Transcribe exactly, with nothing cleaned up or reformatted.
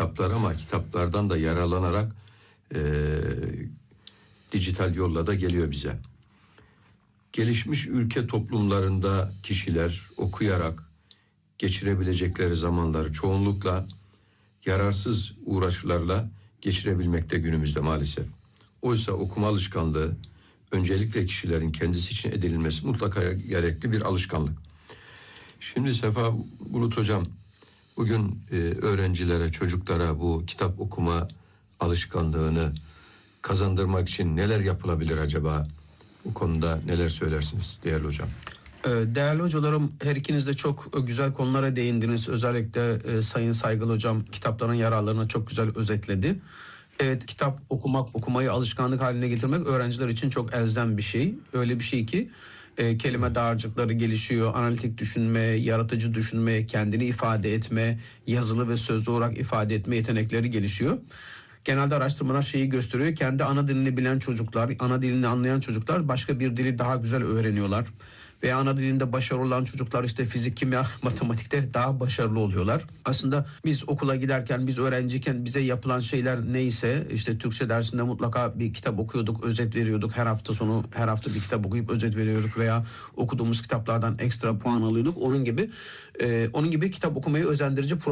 kitaplar ama kitaplardan da yararlanarak e, dijital yolla da geliyor bize. Gelişmiş ülke toplumlarında kişiler okuyarak geçirebilecekleri zamanları çoğunlukla yararsız uğraşlarla geçirebilmekte günümüzde maalesef. Oysa okuma alışkanlığı öncelikle kişilerin kendisi için edinilmesi mutlaka gerekli bir alışkanlık. Şimdi Sefa Bulut Hocam, bugün e, öğrencilere, çocuklara bu kitap okuma alışkanlığını kazandırmak için neler yapılabilir acaba? Bu konuda neler söylersiniz değerli hocam? Değerli hocalarım, her ikiniz de çok güzel konulara değindiniz. Özellikle e, Sayın Saygılı Hocam kitapların yararlarını çok güzel özetledi. Evet, kitap okumak, okumayı alışkanlık haline getirmek öğrenciler için çok elzem bir şey. Öyle bir şey ki e, kelime dağarcıkları gelişiyor, analitik düşünme, yaratıcı düşünme, kendini ifade etme, yazılı ve sözlü olarak ifade etme yetenekleri gelişiyor. Genelde araştırmalar şeyi gösteriyor. Kendi ana dilini bilen çocuklar, ana dilini anlayan çocuklar başka bir dili daha güzel öğreniyorlar. Veya ana dilinde başarılı olan çocuklar işte fizik, kimya, matematikte daha başarılı oluyorlar. Aslında biz okula giderken, biz öğrenciyken bize yapılan şeyler neyse, işte Türkçe dersinde mutlaka bir kitap okuyorduk, özet veriyorduk. Her hafta sonu her hafta bir kitap okuyup özet veriyorduk veya okuduğumuz kitaplardan ekstra puan alıyorduk. Onun gibi, e, onun gibi kitap okumayı özendirici